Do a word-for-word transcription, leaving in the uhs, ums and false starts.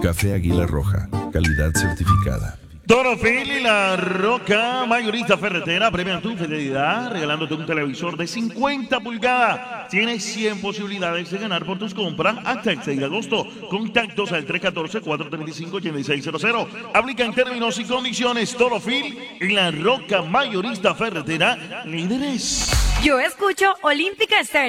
Café Águila Roja, calidad certificada. Torofil y La Roca Mayorista Ferretera premian tu fidelidad regalándote un televisor de cincuenta pulgadas. Tienes cien posibilidades de ganar por tus compras hasta el seis de agosto. Contactos al tres uno cuatro, cuatro tres cinco, ocho seis cero cero. Aplican términos y condiciones. Torofil y La Roca Mayorista Ferretera, líderes. Yo escucho Olímpica Estéreo.